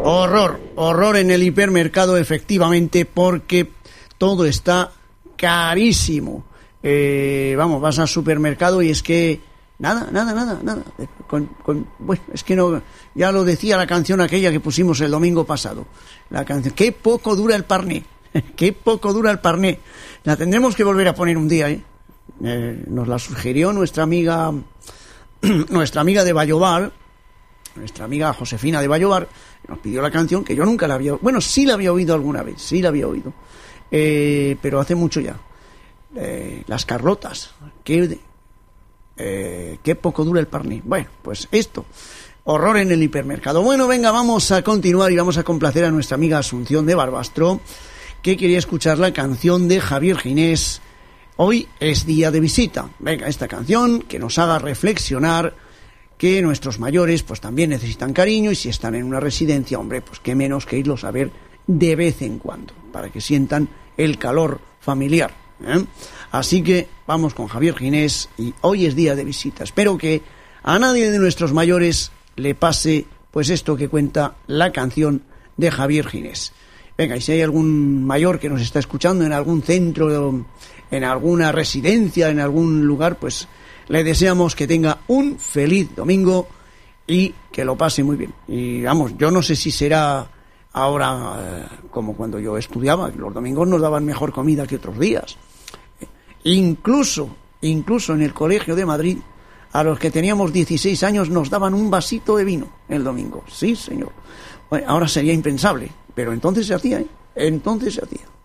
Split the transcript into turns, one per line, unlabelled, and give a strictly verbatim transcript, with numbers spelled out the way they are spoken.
Horror, horror en el hipermercado, efectivamente, porque todo está carísimo. Eh, vamos, vas al supermercado y es que nada, nada, nada, nada. Con, con, bueno, es que no, ya lo decía la canción aquella que pusimos el domingo pasado. La canción, qué poco dura el parné, qué poco dura el parné. La tendremos que volver a poner un día, ¿eh? Eh, nos la sugirió nuestra amiga, nuestra amiga de Vallobar, nuestra amiga Josefina de Vallobar, nos pidió la canción que yo nunca la había, bueno, sí la había oído alguna vez, sí la había oído, eh, pero hace mucho ya. Eh, las Carlotas, qué, eh, qué poco dura el parné. Bueno, pues esto, horror en el hipermercado. Bueno, venga, vamos a continuar y vamos a complacer a nuestra amiga Asunción de Barbastro, que quería escuchar la canción de Javier Ginés. Hoy es día de visita. Venga, esta canción que nos haga reflexionar que nuestros mayores pues también necesitan cariño, y si están en una residencia, hombre, pues qué menos que irlos a ver de vez en cuando, para que sientan el calor familiar, ¿eh? Así que vamos con Javier Ginés y hoy es día de visita. Espero que a nadie de nuestros mayores le pase pues esto que cuenta la canción de Javier Ginés. Venga, y si hay algún mayor que nos está escuchando en algún centro, en alguna residencia, en algún lugar, pues le deseamos que tenga un feliz domingo y que lo pase muy bien. Y vamos, yo no sé si será ahora eh, como cuando yo estudiaba, que los domingos nos daban mejor comida que otros días. Incluso, incluso en el Colegio de Madrid, a los que teníamos dieciséis años nos daban un vasito de vino el domingo. Sí, señor. Bueno, ahora sería impensable, pero entonces se hacía, ¿eh? Entonces se hacía.